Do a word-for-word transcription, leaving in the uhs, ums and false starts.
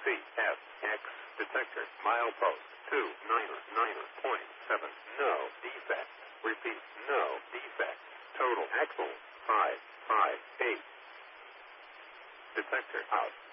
F, X, detector, milepost, two nine nine point seven, no defect. Repeat, no defect. Total axle, five five eight. Detector out.